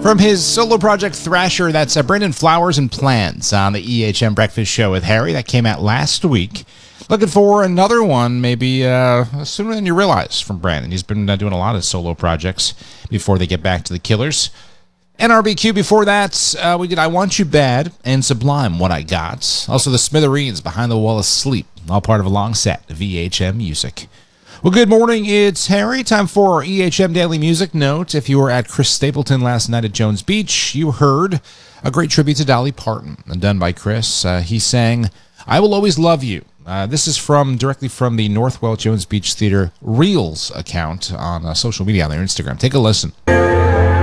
From his solo project Thrasher, that's Brandon Flowers and Plans on the EHM Breakfast Show with Harry. That came out last week. Looking for another one, maybe sooner than you realize, from Brandon. He's been doing a lot of solo projects before they get back to the Killers. NRBQ before that, we did I Want You Bad and Sublime, What I Got. Also the Smithereens, Behind the Wall of Sleep, all part of a long set of EHM music. Well, good morning, it's Harry. Time for our EHM Daily Music Note. If you were at Chris Stapleton last night at Jones Beach, you heard a great tribute to Dolly Parton, done by Chris. He sang, I Will Always Love You. This is directly from the Northwell Jones Beach Theater Reels account on social media on their Instagram. Take a listen.